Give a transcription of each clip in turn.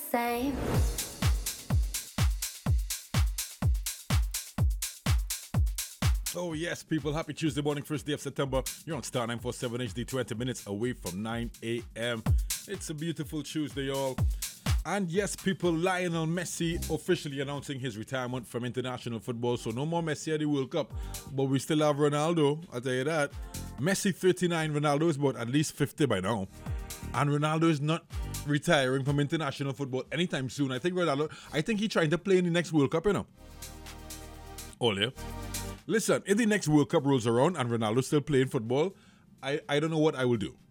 same. Oh yes, people, happy Tuesday morning, first day of September. You're on Star 947 HD, 20 minutes away from 9 a.m. It's a beautiful Tuesday, y'all. And yes, people, Lionel Messi officially announcing his retirement from international football. So no more Messi at the World Cup. But we still have Ronaldo, I'll tell you that. Messi 39, Ronaldo is about at least 50 by now. And Ronaldo is not retiring from international football anytime soon. I think he's trying to play in the next World Cup, you know. Oh, yeah. Listen, if the next World Cup rolls around and Ronaldo's still playing football, I don't know what I will do.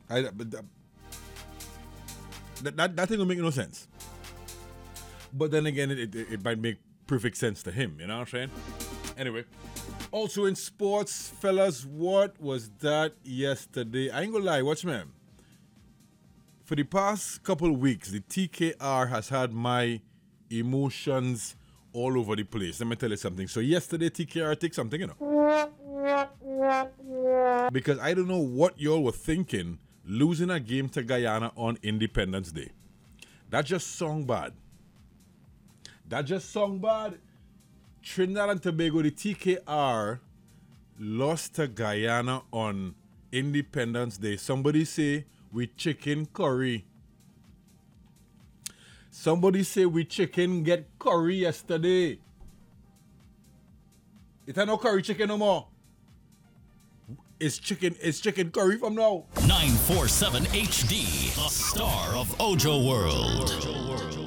That thing will make no sense. But then again, it might make perfect sense to him, you know what I'm saying? Anyway, also in sports, fellas, what was that yesterday? I ain't gonna lie, watch me. For the past couple of weeks, the TKR has had my emotions all over the place. Let me tell you something. So yesterday, TKR take something, you know. Because I don't know what y'all were thinking losing a game to Guyana on Independence Day. That just song bad. Trinidad and Tobago, the TKR, lost to Guyana on Independence Day. Somebody say with chicken curry. Somebody say we chicken get curry yesterday. It ain't no curry chicken no more. It's chicken curry from now. 947 HD, the star of Ojo World.